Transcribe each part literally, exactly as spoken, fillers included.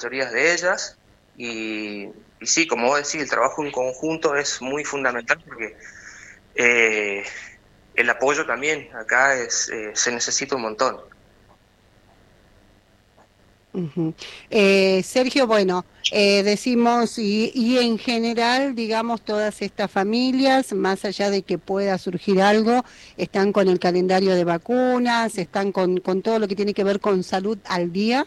mayoría de ellas, y, y sí, como vos decís, el trabajo en conjunto es muy fundamental porque eh, el apoyo también acá es eh, se necesita un montón. Ujú. Eh, Sergio, bueno, eh, decimos, y, y en general, digamos, todas estas familias, más allá de que pueda surgir algo, están con el calendario de vacunas, están con, con todo lo que tiene que ver con salud al día.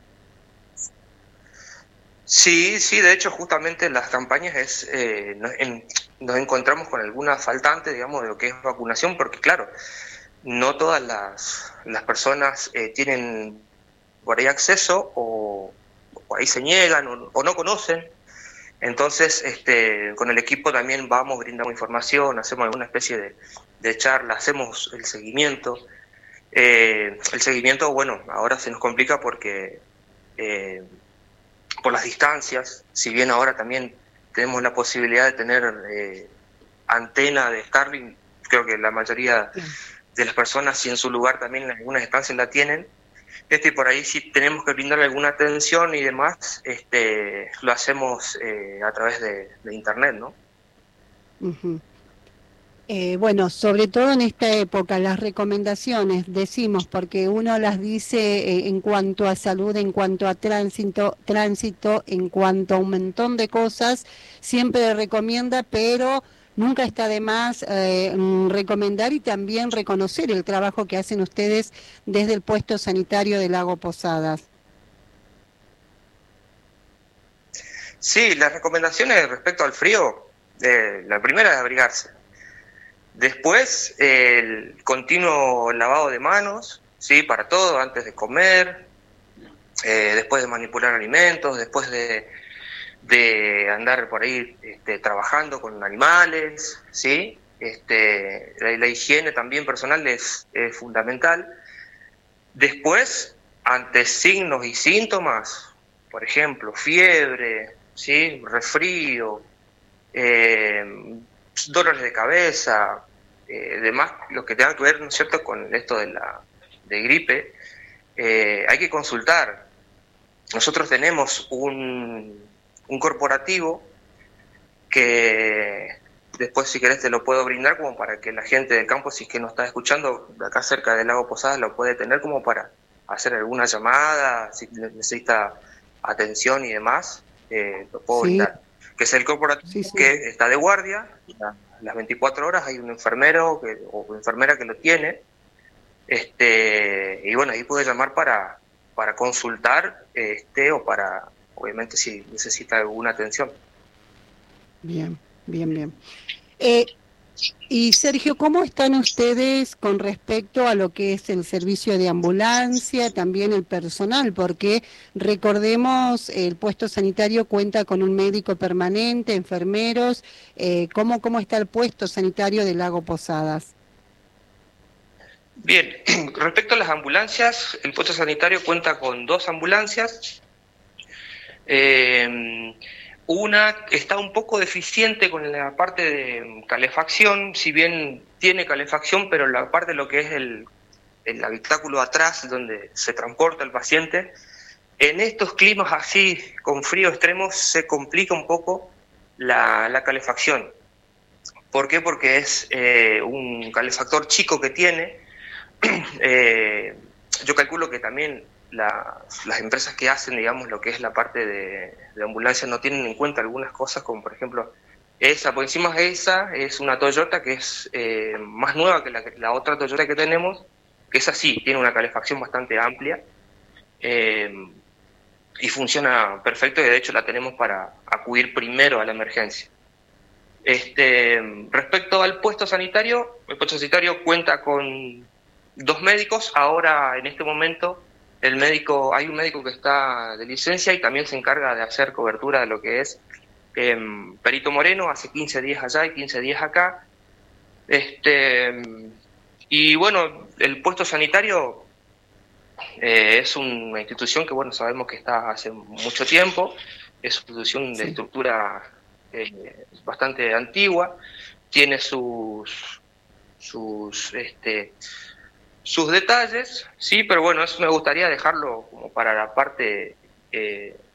Sí, sí, de hecho justamente en las campañas es eh, nos, en- nos encontramos con alguna faltante, digamos, de lo que es vacunación, porque claro, no todas las, las personas eh, tienen por ahí acceso o por ahí se niegan o, o no conocen. Entonces, este, con el equipo también vamos, brindamos información, hacemos alguna especie de, de charla, hacemos el seguimiento. Eh, el seguimiento, bueno, ahora se nos complica porque eh, por las distancias, si bien ahora también tenemos la posibilidad de tener eh, antena de Starlink, creo que la mayoría Bien. de las personas, si en su lugar también en algunas estancias la tienen, este, por ahí si tenemos que brindarle alguna atención y demás, este, lo hacemos eh, a través de, de internet, ¿no? Ujú. Eh, bueno, sobre todo en esta época, las recomendaciones, decimos, porque uno las dice eh, en cuanto a salud, en cuanto a tránsito, tránsito, en cuanto a un montón de cosas, siempre recomienda, pero nunca está de más eh, mm, recomendar y también reconocer el trabajo que hacen ustedes desde el puesto sanitario del Lago Posadas. Sí, las recomendaciones respecto al frío, eh, la primera es abrigarse. Después, eh, el continuo lavado de manos, sí, para todo, antes de comer, eh, después de manipular alimentos, después de, de andar por ahí este, trabajando con animales, sí. Este, la, la higiene también personal es, es fundamental. Después, ante signos y síntomas, por ejemplo, fiebre, ¿sí? Resfrío, eh, dolores de cabeza, eh, demás, lo que tenga que ver, ¿no es cierto?, con esto de la de gripe, eh, hay que consultar. Nosotros tenemos un, un corporativo que después, si querés, te lo puedo brindar como para que la gente del campo, si es que nos está escuchando, de acá cerca del lago Posadas, lo puede tener como para hacer alguna llamada, si necesita atención y demás, eh, lo puedo Sí, brindar. Que es el corporativo sí, sí. que está de guardia, las veinticuatro horas hay un enfermero que, o enfermera que lo tiene, este, y bueno, ahí puede llamar para, para consultar este, o para, obviamente, si necesita alguna atención. Bien, bien, bien. Eh, Y Sergio, ¿cómo están ustedes con respecto a lo que es el servicio de ambulancia, también el personal? Porque recordemos, el puesto sanitario cuenta con un médico permanente, enfermeros. Eh, ¿cómo, cómo está el puesto sanitario del Lago Posadas? Bien, respecto a las ambulancias, el puesto sanitario cuenta con dos ambulancias. Eh, una está un poco deficiente con la parte de calefacción, si bien tiene calefacción, pero la parte de lo que es el, el habitáculo atrás, donde se transporta el paciente, en estos climas así, con frío extremo, se complica un poco la, la calefacción. ¿Por qué? Porque es eh, un calefactor chico que tiene. Eh, yo calculo que también la, las empresas que hacen, digamos, lo que es la parte de, de ambulancia no tienen en cuenta algunas cosas, como por ejemplo esa, por encima de esa es una Toyota que es eh, más nueva que la, la otra Toyota que tenemos, que es así, tiene una calefacción bastante amplia eh, y funciona perfecto y de hecho la tenemos para acudir primero a la emergencia. Este, respecto al puesto sanitario, el puesto sanitario cuenta con dos médicos. Ahora, en este momento, el médico, hay un médico que está de licencia y también se encarga de hacer cobertura de lo que es eh, Perito Moreno, hace quince días allá y quince días acá. Este, y bueno, el puesto sanitario eh, es una institución que, bueno, sabemos que está hace mucho tiempo, es una institución de Sí. estructura eh, bastante antigua, tiene sus, sus, este, sus detalles, sí, pero bueno, eso me gustaría dejarlo como para la parte eh,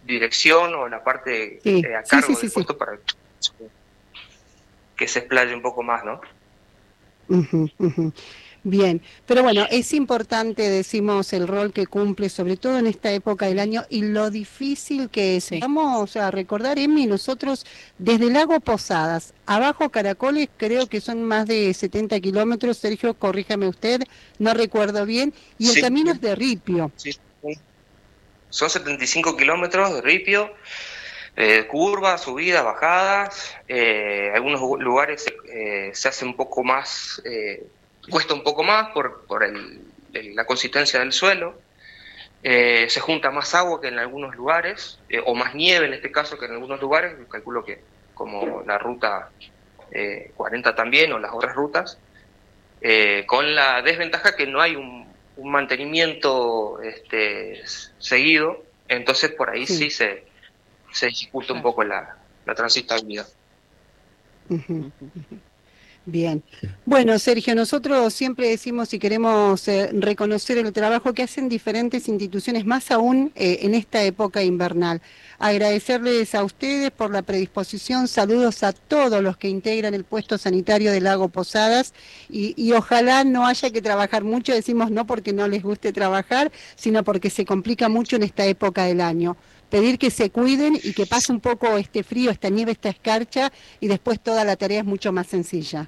dirección o la parte sí. eh, a sí, cargo sí, del sí, sí. puesto para que se explaye un poco más, ¿no? Ujú, ujú. Bien, pero bueno, es importante, decimos, el rol que cumple, sobre todo en esta época del año, y lo difícil que es. Sí. Vamos a recordar, Emi, nosotros desde Lago Posadas, abajo Caracoles, creo que son más de setenta kilómetros, Sergio, corríjame usted, no recuerdo bien, y el Sí. camino es de ripio. Sí. Son setenta y cinco kilómetros de ripio, eh, curvas, subidas, bajadas, eh, algunos lugares eh, se hace un poco más, eh, cuesta un poco más por, por el, el, la consistencia del suelo, eh, se junta más agua que en algunos lugares, eh, o más nieve en este caso que en algunos lugares, calculo que como la ruta eh, cuarenta también, o las otras rutas, eh, con la desventaja que no hay un, un mantenimiento este, seguido, entonces por ahí sí, sí se, se dificulta claro. un poco la, la transitabilidad. Uh-huh. Bien. Bueno, Sergio, nosotros siempre decimos y queremos eh, reconocer el trabajo que hacen diferentes instituciones, más aún eh, en esta época invernal. Agradecerles a ustedes por la predisposición, saludos a todos los que integran el puesto sanitario de Lago Posadas y, y ojalá no haya que trabajar mucho, decimos no porque no les guste trabajar, sino porque se complica mucho en esta época del año. Pedir que se cuiden y que pase un poco este frío, esta nieve, esta escarcha y después toda la tarea es mucho más sencilla.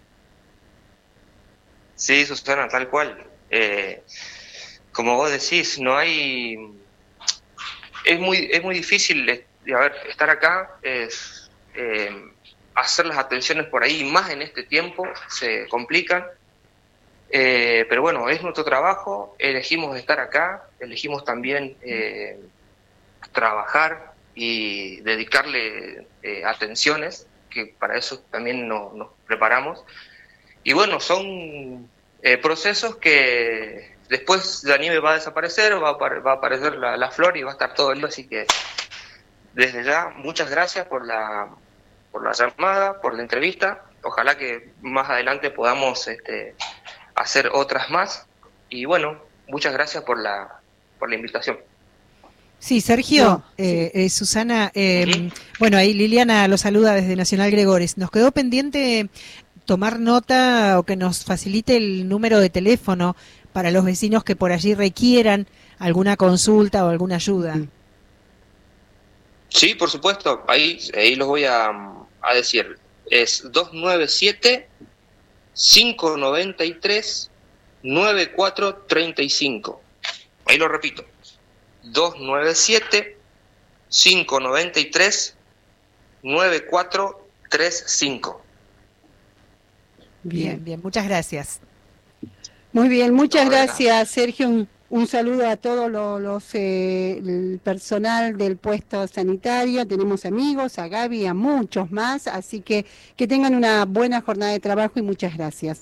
Sí, Susana, tal cual. Eh, como vos decís, no hay... Es muy, es muy difícil a ver, estar acá, es, eh, hacer las atenciones por ahí, más en este tiempo, se complican. Eh, pero bueno, es nuestro trabajo, elegimos estar acá, elegimos también... Eh, trabajar y dedicarle eh, atenciones, que para eso también no, nos preparamos. Y bueno, son eh, procesos que después la nieve va a desaparecer, va a, va a aparecer la, la flor y va a estar todo lindo, así que desde ya muchas gracias por la, por la llamada, por la entrevista. Ojalá que más adelante podamos este, hacer otras más. Y bueno, muchas gracias por la, por la invitación. Sí, Sergio, no, eh, sí. Eh, Susana, eh, uh-huh. Bueno, ahí Liliana lo saluda desde Nacional Gregores. Nos quedó pendiente tomar nota o que nos facilite el número de teléfono para los vecinos que por allí requieran alguna consulta o alguna ayuda. Sí, por supuesto, ahí, ahí los voy a, a decir. Es dos nueve siete, cinco nueve tres, nueve cuatro tres cinco. Ahí lo repito. dos nueve siete, cinco nueve tres, nueve cuatro tres cinco. Bien, bien, muchas gracias. Muy bien, muchas gracias, Sergio. Un, un saludo a todos los, los eh, el personal del puesto sanitario. Tenemos amigos, a Gaby y a muchos más, así que que tengan una buena jornada de trabajo y muchas gracias.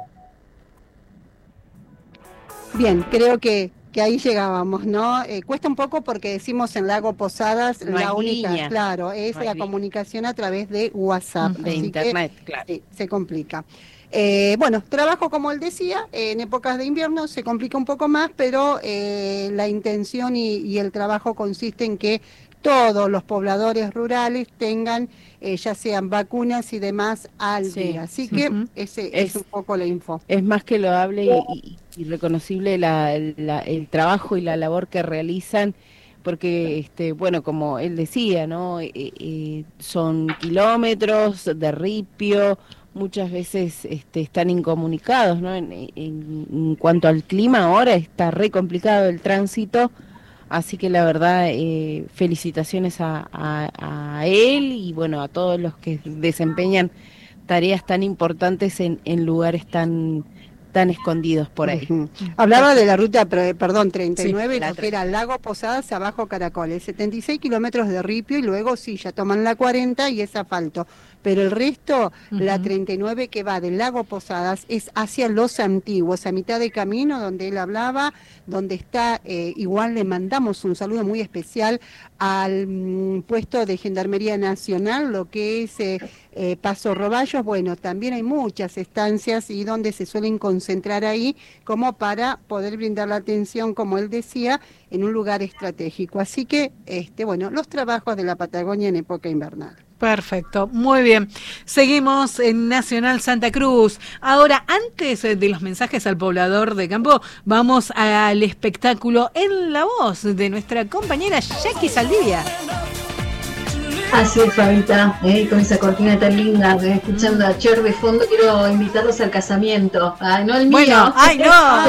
Bien, creo que que ahí llegábamos, ¿no? Eh, cuesta un poco porque decimos en Lago Posadas, no la única, línea. Claro, es no la comunicación línea. A través de WhatsApp. De así internet, que, claro. Sí, se complica. Eh, bueno, trabajo como él decía, eh, en épocas de invierno se complica un poco más, pero eh, la intención y, y el trabajo consiste en que todos los pobladores rurales tengan, eh, ya sean vacunas y demás, al sí. día. Así que uh-huh. ese es, es un poco la info. Es más que loable y, y, y reconocible la, la, el trabajo y la labor que realizan, porque, este, bueno, como él decía, ¿no? Eh, eh, son kilómetros de ripio, muchas veces este, están incomunicados, ¿no? En, en, en cuanto al clima, ahora está re complicado el tránsito. Así que la verdad, eh, felicitaciones a, a, a él y bueno, a todos los que desempeñan tareas tan importantes en, en lugares tan tan escondidos por ahí. Uh-huh. Hablaba de la ruta, perdón, treinta y nueve, sí, lo que era Lago Posadas, abajo Caracoles, setenta y seis kilómetros de ripio y luego sí, ya toman la cuarenta y es asfalto. Pero el resto, uh-huh. la treinta y nueve que va del Lago Posadas es hacia Los Antiguos, a mitad de camino donde él hablaba, donde está, eh, igual le mandamos un saludo muy especial al mm, puesto de Gendarmería Nacional, lo que es eh, eh, Paso Roballos. Bueno, también hay muchas estancias y donde se suelen conseguir concentrar ahí como para poder brindar la atención, como él decía, en un lugar estratégico. Así que, este, bueno, los trabajos de la Patagonia en época invernal. Perfecto, muy bien. Seguimos en Nacional Santa Cruz. Ahora, antes de los mensajes al poblador de campo, vamos al espectáculo en la voz de nuestra compañera Jackie Saldivia. Así es, Fabita, eh, con esa cortina tan linda, eh, escuchando a Cher de fondo. Quiero invitarlos al casamiento. Ay, no el mío. Bueno, ay,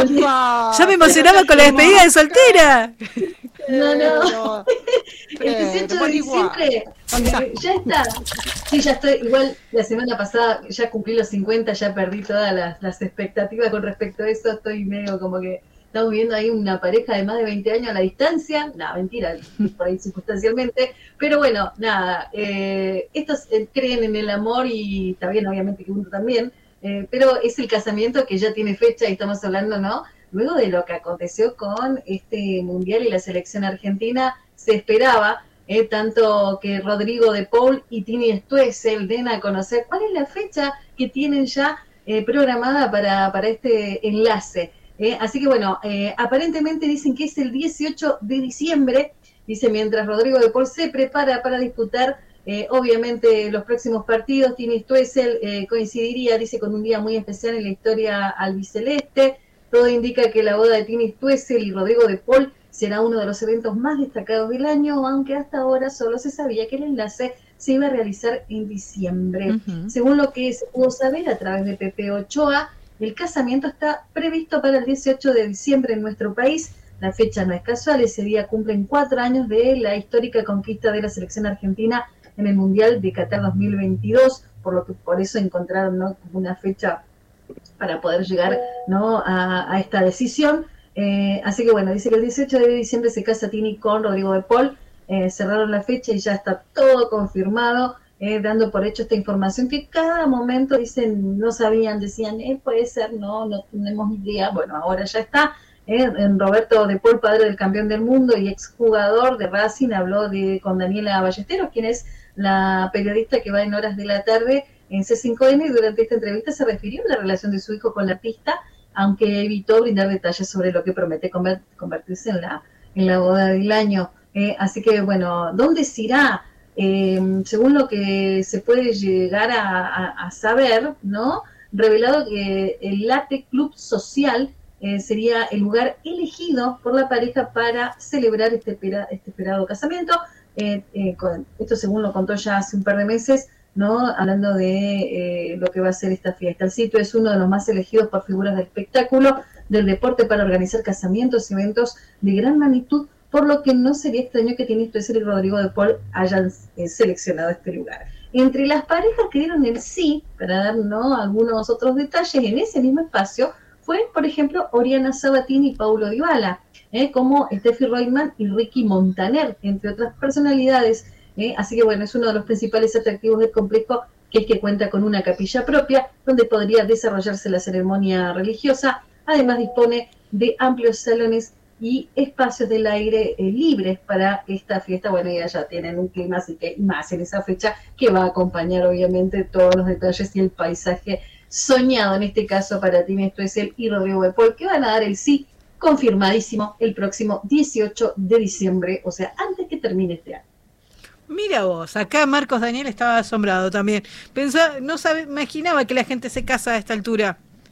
no. Ya me emocionaba con la despedida de soltera. No, no. El dieciocho de diciembre, eh, ya está. Sí, ya estoy. Igual la semana pasada ya cumplí los cincuenta, ya perdí todas las, las expectativas con respecto a eso. Estoy medio como que estamos viendo ahí una pareja de más de veinte años a la distancia. No, mentira, por ahí circunstancialmente. Pero bueno, nada. Eh, estos eh, creen en el amor y está bien, obviamente que uno también. Eh, pero es el casamiento que ya tiene fecha y estamos hablando, ¿no? Luego de lo que aconteció con este mundial y la selección argentina, se esperaba eh, tanto que Rodrigo de Paul y Tini Stoessel den a conocer cuál es la fecha que tienen ya eh, programada para, para este enlace. Eh, así que bueno, eh, aparentemente dicen que es el dieciocho de diciembre, dice, mientras Rodrigo de Paul se prepara para disputar eh, obviamente los próximos partidos. Tini Stoessel eh, coincidiría, dice, con un día muy especial en la historia albiceleste. Todo indica que la boda de Tini Stoessel y Rodrigo de Paul será uno de los eventos más destacados del año, aunque hasta ahora solo se sabía que el enlace se iba a realizar en diciembre. Uh-huh. Según lo que se pudo saber a través de Pepe Ochoa, el casamiento está previsto para el dieciocho de diciembre en nuestro país. La fecha no es casual, ese día cumplen cuatro años de la histórica conquista de la selección argentina en el Mundial de Qatar dos mil veintidós, por lo que por eso encontraron, ¿no?, una fecha para poder llegar, ¿no?, a, a esta decisión. Eh, así que bueno, dice que el dieciocho de diciembre se casa Tini con Rodrigo de Paul. Eh, cerraron la fecha y ya está todo confirmado, eh, dando por hecho esta información que cada momento dicen, no sabían, decían, eh, puede ser, no, no tenemos idea. Bueno, ahora ya está. Eh, en Roberto de Paul, padre del campeón del mundo y exjugador de Racing, habló de, con Daniela Ballesteros, quien es la periodista que va en horas de la tarde en C cinco N, y durante esta entrevista se refirió a la relación de su hijo con la pista, aunque evitó brindar detalles sobre lo que promete convertirse en la, en la boda del año. Eh, así que, bueno, ¿dónde se irá? Eh, según lo que se puede llegar a, a, a saber, ¿no?, revelado que el Late Club Social eh, sería el lugar elegido por la pareja para celebrar este, espera, este esperado casamiento. Eh, eh, con, esto según lo contó ya hace un par de meses, ¿no?, hablando de eh, lo que va a ser esta fiesta. El sitio es uno de los más elegidos por figuras del espectáculo, del deporte, para organizar casamientos y eventos de gran magnitud, por lo que no sería extraño que Tini Stoessel y Rodrigo de Paul hayan eh, seleccionado este lugar. Entre las parejas que dieron el sí, para dar, ¿no?, algunos otros detalles en ese mismo espacio, fue, por ejemplo, Oriana Sabatini y Paulo Dybala, eh, como Steffi Reutemann y Ricky Montaner, entre otras personalidades. Eh, así que bueno, es uno de los principales atractivos del complejo, que es que cuenta con una capilla propia donde podría desarrollarse la ceremonia religiosa. Además dispone de amplios salones y espacios del aire eh, libres para esta fiesta. Bueno, ya ya tienen un clima, así que más en esa fecha, que va a acompañar obviamente todos los detalles y el paisaje soñado, en este caso para Tini Stoessel y Rodrigo de Paul, que van a dar el sí confirmadísimo el próximo dieciocho de diciembre, o sea, antes que termine este año. Mira vos, acá Marcos Daniel estaba asombrado también. Pensaba, no sabe, imaginaba que la gente se casa a esta altura.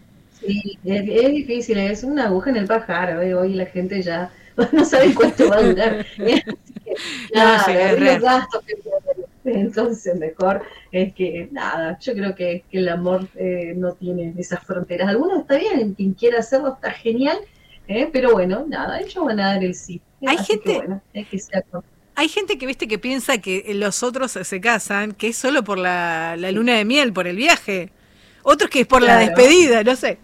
Sí, es, es difícil, es una aguja en el pajar. ¿eh? Hoy la gente ya no sabe cuánto va a durar. Así que, nada, no, sí, es los gastos que entonces mejor es que nada, yo creo que, que el amor eh, no tiene esas fronteras. Algunos está bien, quien quiera hacerlo está genial, eh, pero bueno, nada, ellos van a dar el sí. Hay Así gente... que, bueno, es que sea con... Hay gente que, viste, que piensa que los otros se casan, que es solo por la, la luna de miel, por el viaje. Otros que es por claro. la despedida, no sé.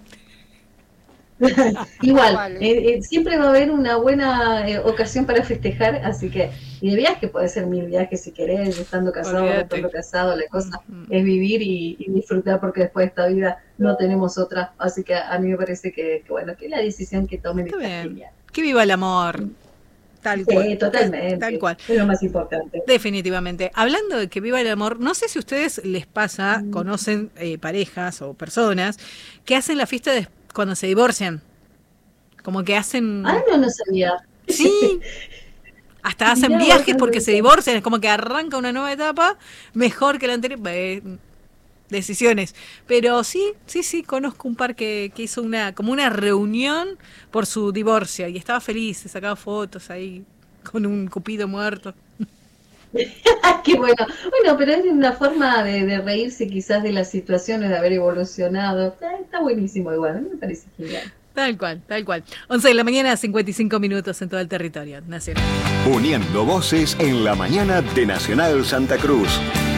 Igual, vale. eh, eh, siempre va a haber una buena eh, ocasión para festejar, así que, y de viaje puede ser mil viajes si querés, estando casado, estando casado, la cosa uh-huh. es vivir y, y disfrutar, porque después de esta vida no tenemos otra, así que a mí me parece que, que bueno, que la decisión que tomen está genial. Que viva el amor. Tal cual. Sí, totalmente. Tal cual. Es lo más importante. Definitivamente. Hablando de que viva el amor, no sé si a ustedes les pasa, mm. conocen eh, parejas o personas que hacen la fiesta de cuando se divorcian. Como que hacen... Ah, no, no sabía. Sí. Hasta hacen Mirá, viajes vos, porque no se divorcian. Es como que arranca una nueva etapa mejor que la anterior. Eh, decisiones. Pero sí, sí, sí, conozco un par que, que hizo una como una reunión por su divorcio. Y estaba feliz, se sacaba fotos ahí con un cupido muerto. Qué bueno. Bueno, pero es una forma de, de reírse quizás de las situaciones, de haber evolucionado. Está, está buenísimo igual, a mí me parece genial. Tal cual, tal cual. once de la mañana, cincuenta y cinco minutos en todo el territorio nacional. Uniendo voces en la mañana de Nacional Santa Cruz.